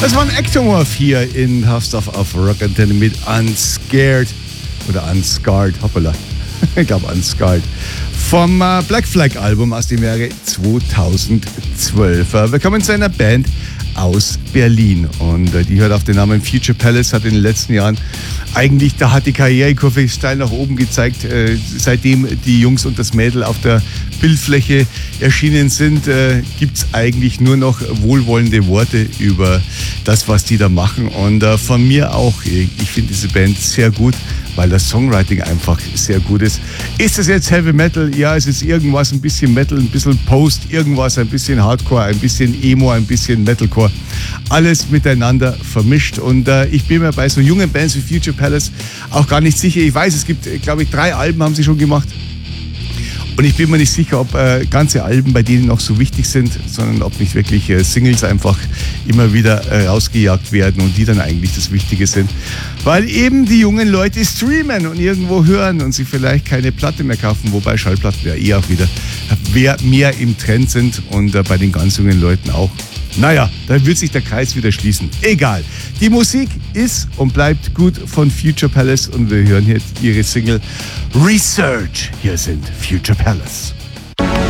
Das war ein Ectomorph hier in Half Stuff auf Rock Antenne mit Unscared oder Unscarred, hoppala, ich glaube Unscarred, vom Black Flag Album aus dem Jahre 2012. Wir kommen zu einer Band aus Berlin und die hört auf den Namen Future Palace, hat in den letzten Jahren eigentlich, da hat die Karrierekurve steil nach oben gezeigt, seitdem die Jungs und das Mädel auf der Bildfläche erschienen sind, gibt es eigentlich nur noch wohlwollende Worte über das, was die da machen und von mir auch, ich finde diese Band sehr gut, weil das Songwriting einfach sehr gut ist. Ist es jetzt Heavy Metal? Ja, es ist irgendwas, ein bisschen Metal, ein bisschen Post, irgendwas, ein bisschen Hardcore, ein bisschen Emo, ein bisschen Metalcore. Alles miteinander vermischt und ich bin mir bei so jungen Bands wie Future Palace auch gar nicht sicher. Ich weiß, es gibt, glaube ich, 3 Alben haben sie schon gemacht. Und ich bin mir nicht sicher, ob ganze Alben bei denen noch so wichtig sind, sondern ob nicht wirklich Singles einfach immer wieder rausgejagt werden und die dann eigentlich das Wichtige sind. Weil eben die jungen Leute streamen und irgendwo hören und sie vielleicht keine Platte mehr kaufen, wobei Schallplatten ja eh auch wieder mehr im Trend sind und bei den ganz jungen Leuten auch. Naja, da wird sich der Kreis wieder schließen. Egal. Die Musik ist und bleibt gut von Future Palace und wir hören jetzt ihre Single Research. Hier sind Future Palace.